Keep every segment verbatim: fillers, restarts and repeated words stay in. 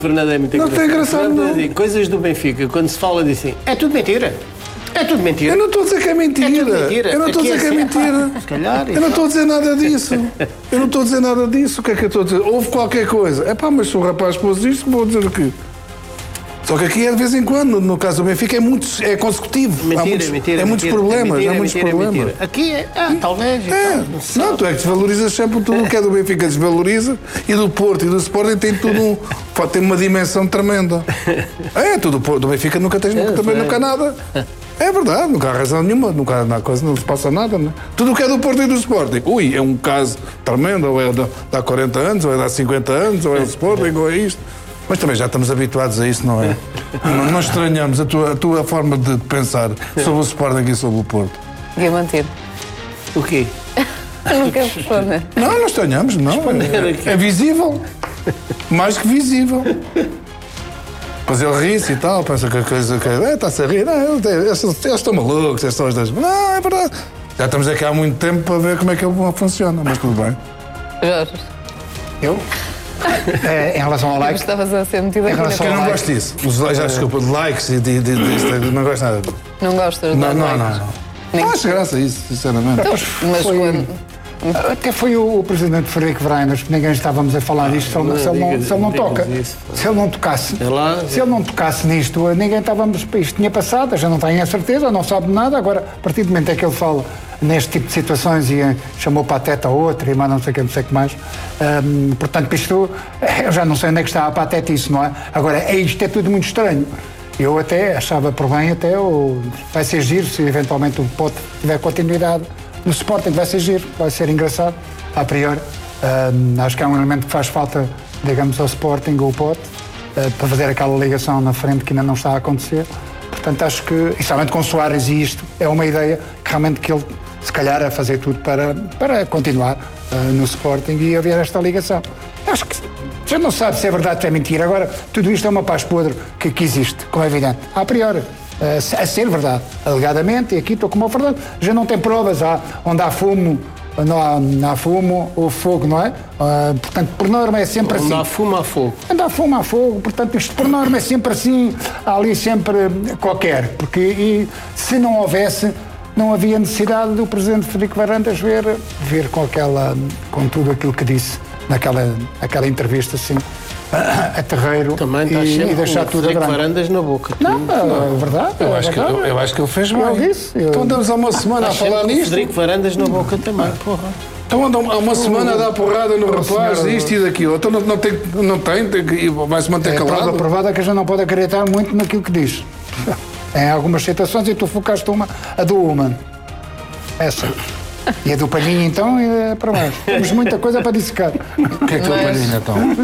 Fernando é muito não tem engraçado, não. Dizer, coisas do Benfica, quando se fala dizem, é tudo mentira. É tudo mentira. Eu não estou a dizer que é mentira. É tudo mentira. Eu não estou a dizer Aqui que é é mentira. assim, ah, se calhar, eu não estou a dizer nada disso. Eu não estou a dizer nada disso. O que é que eu estou a dizer? Houve qualquer coisa. É pá, mas se o rapaz pôs isto, vou dizer o quê? Só que aqui é de vez em quando, no caso do Benfica, é, muito, é consecutivo. Mentira, há muitos, mentira, é muitos mentira, problemas. mentira, há muitos mentira, problemas. Mentira. Aqui é, ah, talvez. É. Então, Não, tu é que desvalorizas sempre tudo o que é do Benfica, desvaloriza, e do Porto e do Sporting tem tudo um, pode ter uma dimensão tremenda. É, tudo do Benfica nunca tens, nunca, também nunca nada. É verdade, nunca há razão nenhuma, nunca há coisa, não se passa nada, né? Tudo o que é do Porto e do Sporting, ui, é um caso tremendo, ou é de, de há quarenta anos, ou é de há cinquenta anos, ou é do Sporting, ou é isto. Mas também já estamos habituados a isso, não é? Não, não estranhamos a tua, a tua forma de pensar sobre o Sporting e sobre o Porto. E a manter. O quê? Não quero responder. Não, não estranhamos, não. É, é visível. Mais que visível. Depois ele ri-se e tal, pensa que a coisa que é, está-se a rir. Não, eles, eles estão malucos, eles estão os dois. Não, é verdade. Já estamos aqui há muito tempo para ver como é que ele funciona, mas tudo bem. Jorge. Eu? É, em relação ao like. Estavas a ser metido aqui na Eu não gosto disso. Os, já, desculpa, de likes e de, de, de, de, não gosto nada. Não gostas de Não, não, likes? não. Não, não acho graça a isso, sinceramente. Então, mas foi, quando... Até foi o, o presidente Frederico Vreinas, que ninguém estávamos a falar disto, se ele, se ele não, se ele não toca. Se ele não tocasse. Se ele não tocasse nisto, ninguém estávamos. Isto tinha passado, já não tenho a certeza, não sabe nada. Agora, a partir do momento em que ele fala neste tipo de situações e eh, chamou pateta a outra e mais não sei o que, não sei o que mais. Um, portanto, isto, eu já não sei onde é que está a patetice, não é? Agora, é, isto é tudo muito estranho. Eu até achava por bem, até o, vai ser giro se eventualmente o Pote tiver continuidade no Sporting, vai ser giro, vai ser engraçado, a priori. Um, acho que é um elemento que faz falta, digamos, ao Sporting ou ao Pote, uh, para fazer aquela ligação na frente que ainda não está a acontecer. Portanto, acho que, e somente com o Soares e isto, é uma ideia que realmente que ele, se calhar, a fazer tudo para, para continuar uh, no Sporting e haver esta ligação. Acho que já não sabe se é verdade ou se é mentira. Agora, tudo isto é uma paz podre que, que existe, como é evidente, a priori, uh, a ser verdade, alegadamente, e aqui estou como a verdade. Já não tem provas, há, onde há fumo, não há, não há fumo ou fogo, não é? Uh, portanto, por norma é sempre onde assim. Onde há fumo, há fogo. Onde há fumo, há fogo. Portanto, isto por norma é sempre assim, há ali sempre qualquer. Porque e, se não houvesse, não havia necessidade do presidente Frederico Varandas ver, ver com, aquela, com tudo aquilo que disse naquela aquela entrevista, assim, a, a terreiro. Também está e, sempre e deixar com tudo a branco. Varandas na boca. Não, é verdade. Eu, é acho, verdade. que, eu, eu acho que ele fez bem. Ele disse, eu... Então andamos há uma semana a falar nisto. Frederico Varandas na boca também, porra. Então andam há uma semana a dar porrada no rapaz, senhora, isto e daquilo. Então não, não tem, não tem, tem que, vai-se manter é calado. A prova provada é que a gente não pode acreditar muito naquilo que diz. Em algumas situações, e tu focaste uma, a do Human. Essa. E a do Palhinha, então, é para mais. Temos muita coisa para dissecar. O que é que é o Palhinha, então?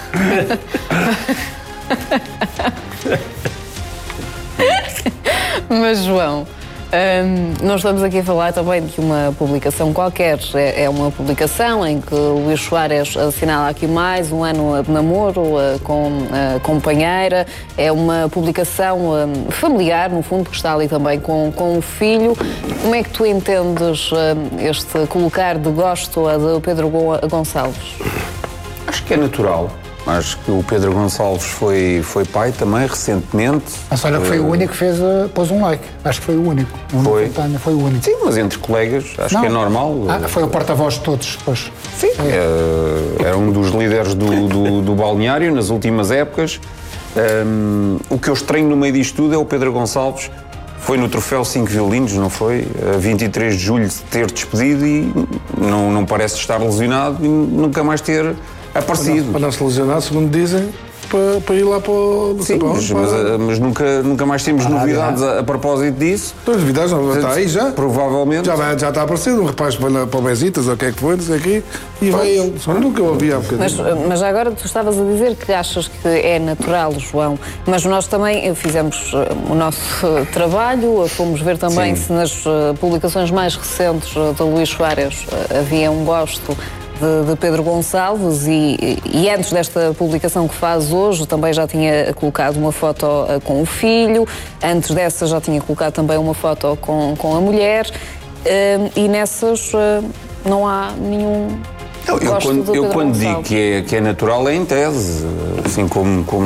Mas, João, hum, nós estamos aqui a falar também de uma publicação qualquer. É, é uma publicação em que o Luís Soares assinala aqui mais um ano de namoro uh, com a companheira. É uma publicação um, familiar, no fundo, que está ali também com, com o filho. Como é que tu entendes um, este colocar de gosto a de Pedro Gonçalves? Acho que é natural. Acho que o Pedro Gonçalves foi, foi pai também, recentemente. Mas olha que foi o único que fez, uh, pôs um like. Acho que foi o único. Foi? Foi o único. Sim, mas entre colegas, acho Não. que é normal. Ah, foi o porta-voz de todos, pois. Sim. É, era um dos líderes do, do, do balneário nas últimas épocas. Um, o que eu estranho no meio disto tudo é o Pedro Gonçalves. Foi no troféu cinco violinos, não foi? A vinte e três de julho de ter despedido e não, não parece estar lesionado e nunca mais ter aparecido. Para não, para não se lesionar, segundo dizem, para, para ir lá para o... Sim, mas, para... mas, mas nunca, nunca mais temos ah, novidades a, a propósito disso. Então, as novidades não está aí já? Provavelmente. Já, vai, já está aparecendo um rapaz para, para o Bezitas, ou o que é que foi, não sei aqui, e vai ele. Só nunca eu ouvi há bocadinho. Mas, mas agora tu estavas a dizer que achas que é natural, João, mas nós também fizemos o nosso trabalho, fomos ver também Sim. se nas publicações mais recentes do Luís Soares havia um gosto De, de Pedro Gonçalves e, e antes desta publicação que faz hoje também já tinha colocado uma foto uh, com o filho, antes dessa já tinha colocado também uma foto com, com a mulher uh, e nessas uh, não há nenhum eu, eu, quando, eu quando digo que é, que é natural é em tese, assim como, como